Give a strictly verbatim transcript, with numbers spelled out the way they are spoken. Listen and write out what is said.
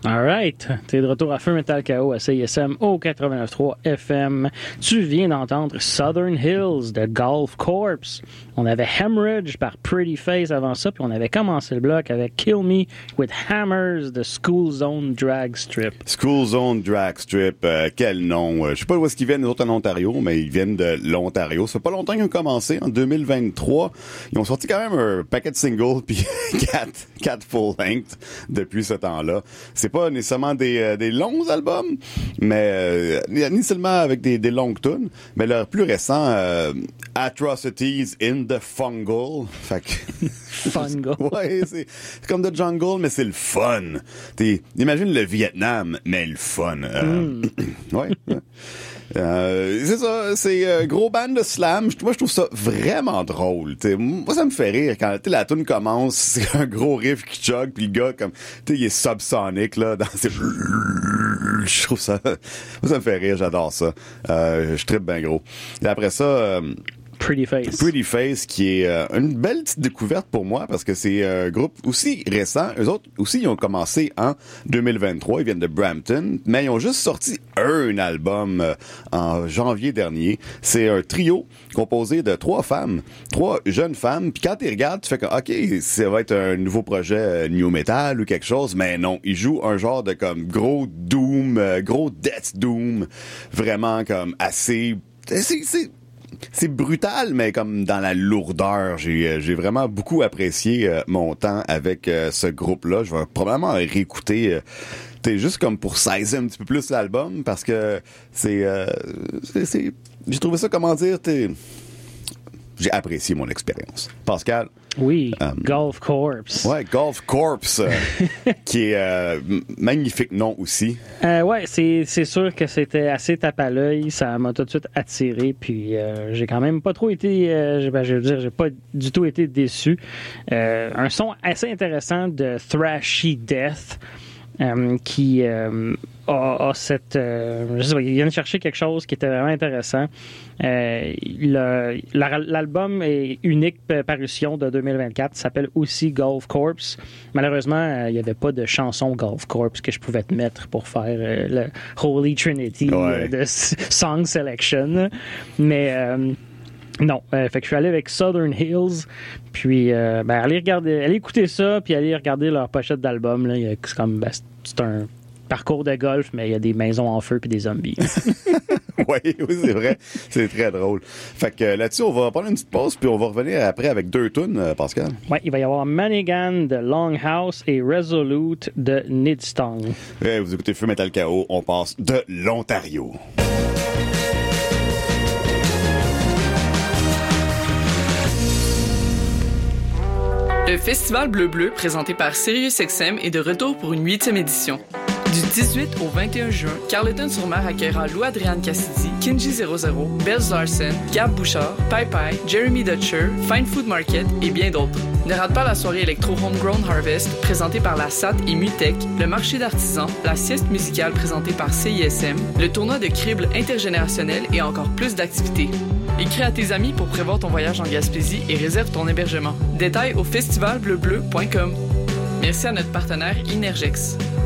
All right. T'es de retour à Feu Metal K O à C I S M au quatre-vingt-neuf point trois F M. Tu viens d'entendre Southern Hills de Golf Corps. On avait Hemorrhage par Pretty Face avant ça, puis on avait commencé le bloc avec Kill Me with Hammers de School Zone Drag Strip. School Zone Drag Strip, euh, quel nom. Euh, je sais pas où est-ce qu'ils viennent, les autres en Ontario, mais ils viennent de l'Ontario. Ça fait pas longtemps qu'ils ont commencé, en deux mille vingt-trois. Ils ont sorti quand même un paquet de singles, puis quatre, quatre full-length depuis ce temps-là. C'est pas nécessairement des, euh, des longs albums, mais euh, ni seulement avec des, des longues tunes, mais leur plus récent, euh, Atrocities in the Fungal. Fait que... Fungal. Ouais, c'est, c'est comme The Jungle, mais c'est le fun. T'es, imagine le Vietnam, mais le fun. Euh, mm. ouais, ouais. Euh, c'est ça, c'est euh, gros band de slam. Moi, je trouve ça vraiment drôle. T'sais. Moi, ça me fait rire quand la tune commence, c'est un gros riff qui chug, puis le gars, comme, tu sais, il est subsonic, là, dans ses... Je trouve ça... Moi, ça me fait rire, j'adore ça. Euh, je trippe bien gros. Et après ça... Euh, Pretty Face. Pretty Face, qui est euh, une belle petite découverte pour moi, parce que c'est un groupe aussi récent. Eux autres aussi, ils ont commencé en deux mille vingt-trois. Ils viennent de Brampton, mais ils ont juste sorti un album euh, en janvier dernier. C'est un trio composé de trois femmes, trois jeunes femmes. Puis quand tu regardes, tu fais que, OK, ça va être un nouveau projet euh, new metal ou quelque chose, mais non. Ils jouent un genre de comme gros doom, euh, gros death doom, vraiment comme assez... C'est... c'est C'est brutal, mais comme dans la lourdeur. J'ai, j'ai vraiment beaucoup apprécié euh, mon temps avec euh, ce groupe-là. Je vais probablement réécouter, euh, t'es juste comme pour saisir un petit peu plus l'album, parce que c'est, euh, c'est, c'est j'ai trouvé ça, comment dire, t'es, j'ai apprécié mon expérience. Pascal? Oui, um, Golf Corps. Ouais, Golf Corps, euh, qui est euh, magnifique nom aussi. Euh, ouais, c'est, c'est sûr que c'était assez tape à l'œil. Ça m'a tout de suite attiré. Puis euh, j'ai quand même pas trop été, euh, ben, je veux dire, j'ai pas du tout été déçu. Euh, un son assez intéressant de thrashy death. Euh, qui euh, a, a cette... Euh, je sais pas, il vient de chercher quelque chose qui était vraiment intéressant. Euh, le, la, l'album est unique parution de deux mille vingt-quatre, s'appelle aussi Golf Corps. Malheureusement, euh, il n'y avait pas de chanson Golf Corps que je pouvais te mettre pour faire euh, le Holy Trinity ouais. de Song Selection. Mais... Euh, Non, euh, fait que je suis allé avec Southern Hills, puis euh, ben allez regarder, allez écouter ça, puis allez regarder leur pochette d'album là. Il y a, c'est comme ben, c'est un parcours de golf, mais il y a des maisons en feu puis des zombies. oui, oui, c'est vrai, c'est très drôle. Fait que là-dessus, on va prendre une petite pause, puis on va revenir après avec deux tunes, Pascal. Oui, il va y avoir Manigan de Longhouse et Resolute de Nidstong. Ouais, vous écoutez Feu Metal K O, on passe de l'Ontario. Le Festival Bleu-Bleu, présenté par SiriusXM, est de retour pour une huitième édition. Du dix-huit au vingt et un juin, Carleton-sur-Mer accueillera Lou-Adrienne Cassidy, Kinji zéro zéro, Bells Larsen, Gab Bouchard, Pai Pai, Jeremy Dutcher, Fine Food Market et bien d'autres. Ne rate pas la soirée électro Homegrown Harvest, présentée par la S A T et Mutech, le marché d'artisans, la sieste musicale présentée par C I S M, le tournoi de crible intergénérationnel et encore plus d'activités. Écris à tes amis pour prévoir ton voyage en Gaspésie et réserve ton hébergement. Détails au festival bleu bleu point com. Merci à notre partenaire Inergex.